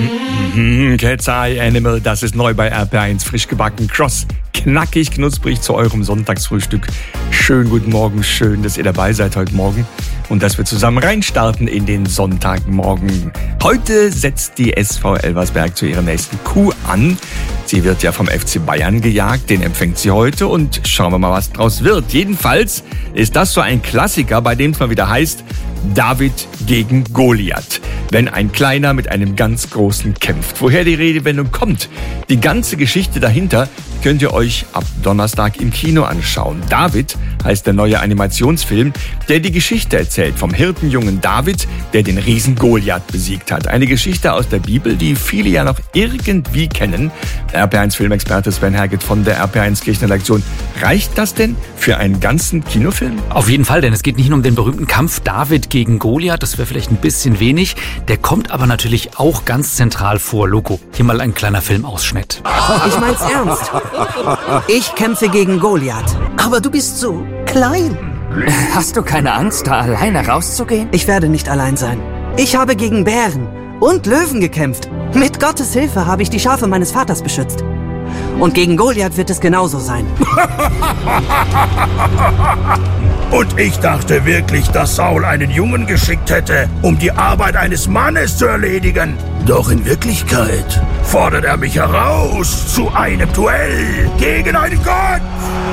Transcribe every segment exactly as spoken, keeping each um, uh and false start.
Mm-hmm, Cat's Eye Animal, das ist neu bei R P R eins, frisch gebacken, cross, knackig, knusprig zu eurem Sonntagsfrühstück. Schönen guten Morgen, schön, dass ihr dabei seid heute Morgen und dass wir zusammen reinstarten in den Sonntagmorgen. Heute setzt die S V Elversberg zu ihrer nächsten Coup an. Sie wird ja vom F C Bayern gejagt, den empfängt sie heute und schauen wir mal, was draus wird. Jedenfalls ist das so ein Klassiker, bei dem es mal wieder heißt, David gegen Goliath, wenn ein Kleiner mit einem ganz Großen kämpft. Woher die Redewendung kommt, die ganze Geschichte dahinter könnt ihr euch ab Donnerstag im Kino anschauen. David heißt der neue Animationsfilm, der die Geschichte erzählt vom Hirtenjungen David, der den Riesen Goliath besiegt hat. Eine Geschichte aus der Bibel, die viele ja noch irgendwie kennen. R P eins Filmexperte Sven Herget von der R P eins Kirchenredaktion. Reicht das denn für einen ganzen Kinofilm? Auf jeden Fall, denn es geht nicht nur um den berühmten Kampf David gegen Goliath, das wäre vielleicht ein bisschen wenig. Der kommt aber natürlich auch ganz zentral vor. Loco, hier mal ein kleiner Filmausschnitt. Ich mein's ernst. Ich kämpfe gegen Goliath. Aber du bist so klein. Hast du keine Angst, da alleine rauszugehen? Ich werde nicht allein sein. Ich habe gegen Bären und Löwen gekämpft. Mit Gottes Hilfe habe ich die Schafe meines Vaters beschützt. Und gegen Goliath wird es genauso sein. Und ich dachte wirklich, dass Saul einen Jungen geschickt hätte, um die Arbeit eines Mannes zu erledigen. Doch in Wirklichkeit fordert er mich heraus zu einem Duell gegen einen Gott.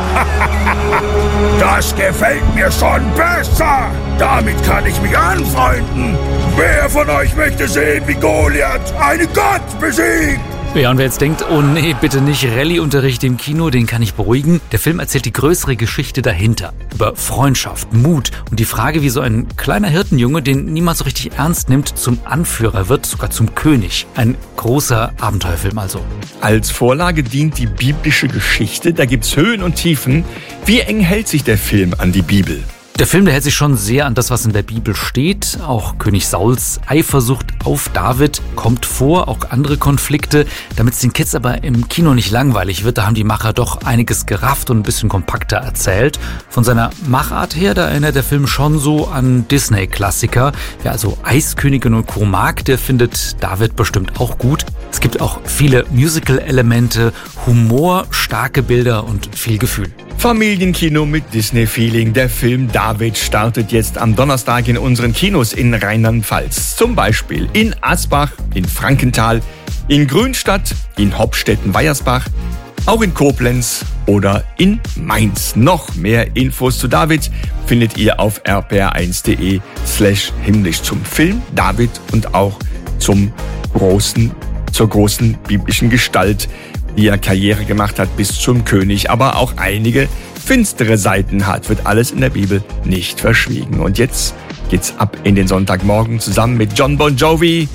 Das gefällt mir schon besser. Damit kann ich mich anfreunden. Wer von euch möchte sehen, wie Goliath einen Gott besiegt? Ja, und wer jetzt denkt, oh nee, bitte nicht Rallye-Unterricht im Kino, den kann ich beruhigen. Der Film erzählt die größere Geschichte dahinter. Über Freundschaft, Mut und die Frage, wie so ein kleiner Hirtenjunge, den niemand so richtig ernst nimmt, zum Anführer wird, sogar zum König. Ein großer Abenteuerfilm also. Als Vorlage dient die biblische Geschichte, da gibt's Höhen und Tiefen. Wie eng hält sich der Film an die Bibel? Der Film, der hält sich schon sehr an das, was in der Bibel steht. Auch König Sauls Eifersucht auf David kommt vor, auch andere Konflikte. Damit es den Kids aber im Kino nicht langweilig wird, da haben die Macher doch einiges gerafft und ein bisschen kompakter erzählt. Von seiner Machart her, da erinnert der Film schon so an Disney-Klassiker. Wer also Eiskönigin und Co. mag, der findet David bestimmt auch gut. Es gibt auch viele Musical-Elemente, Humor, starke Bilder und viel Gefühl. Familienkino mit Disney-Feeling. Der Film David startet jetzt am Donnerstag in unseren Kinos in Rheinland-Pfalz. Zum Beispiel in Asbach, in Frankenthal, in Grünstadt, in Hopstetten-Weiersbach, auch in Koblenz oder in Mainz. Noch mehr Infos zu David findet ihr auf r p r eins punkt d e slash himmlisch zum Film David und auch zum großen, zur großen biblischen Gestalt, die er Karriere gemacht hat bis zum König, aber auch einige finstere Seiten hat, wird alles in der Bibel nicht verschwiegen. Und jetzt geht's ab in den Sonntagmorgen zusammen mit John Bon Jovi.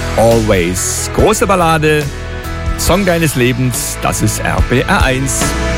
Always. Große Ballade, Song deines Lebens, das ist R P R eins.